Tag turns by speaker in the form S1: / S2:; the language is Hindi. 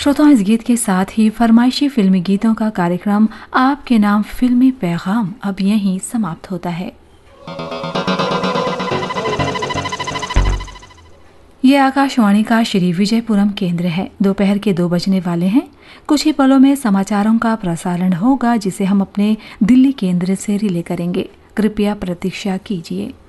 S1: श्रोताओं, इस गीत के साथ ही फरमाइशी फिल्मी गीतों का कार्यक्रम आपके नाम फिल्मी पैगाम अब यहीं समाप्त होता है। ये आकाशवाणी का श्री विजयपुरम केंद्र है। दोपहर के 2 बजने वाले हैं। कुछ ही पलों में समाचारों का प्रसारण होगा, जिसे हम अपने दिल्ली केंद्र से रिले करेंगे। कृपया प्रतीक्षा कीजिए।